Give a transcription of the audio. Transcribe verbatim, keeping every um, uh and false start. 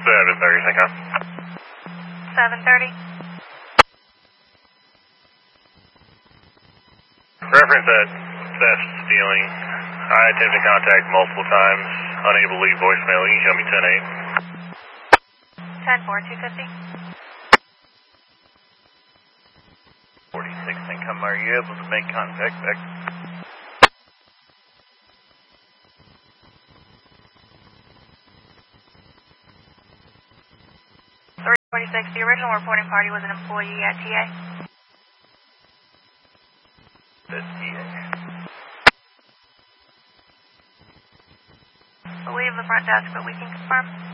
seven thirty, think I'm. seven thirty. Reference that theft stealing. I attempted contact multiple times, unable to leave voicemail. You can show me ten eight. ten four, two fifty. forty-six income, are you able to make contact back? three forty-six, the original reporting party was an employee at T A. The T A. We'll leave the front desk, but we can confirm.